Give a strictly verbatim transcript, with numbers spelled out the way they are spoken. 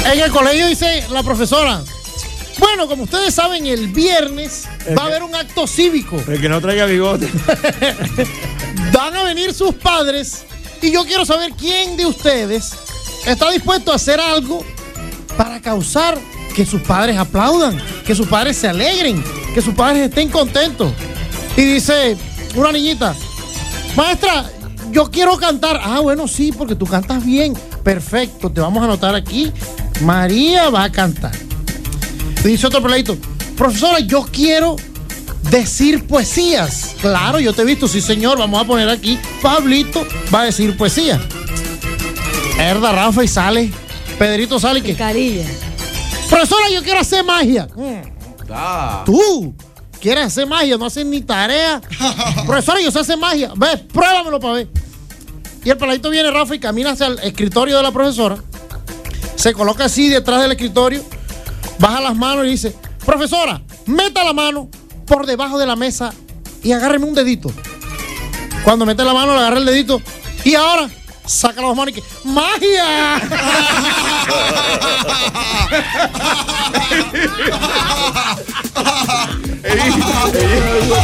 En el colegio dice la profesora, bueno, como ustedes saben, el viernes El va a que- haber un acto cívico. El que no traiga bigote. Van a venir sus padres y yo quiero saber quién de ustedes está dispuesto a hacer algo para causar que sus padres aplaudan, que sus padres se alegren, que sus padres estén contentos. Y dice una niñita, maestra, yo quiero cantar. Ah, bueno, sí, porque tú cantas bien. Perfecto, te vamos a anotar aquí. María va a cantar. Dice otro peladito, profesora, yo quiero decir poesías. Claro, yo te he visto, sí señor, vamos a poner aquí, Pablito va a decir poesía. Herda, Rafa, y sale. Pedrito sale y que, Carilla. profesora, yo quiero hacer magia. Mm, Ah. Tú quieres hacer magia, no haces ni tarea. Profesora, yo sé hacer magia. Ves, pruébamelo para ver. Y el peladito viene, Rafa, y camina hacia el escritorio de la profesora. Se coloca así detrás del escritorio, baja las manos y dice, profesora, meta la mano por debajo de la mesa y agárreme un dedito. Cuando mete la mano, le agarra el dedito y ahora saca las manos y que ¡magia!